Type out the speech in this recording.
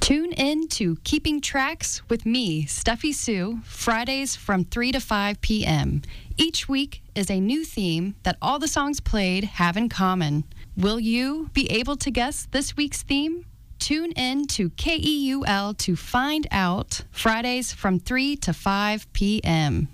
Tune in to Keeping Tracks with me, Steffi Sue, Fridays from 3 to 5 p.m. Each week is a new theme that all the songs played have in common. Will you be able to guess this week's theme? Tune in to KEUL to find out, Fridays from 3 to 5 p.m.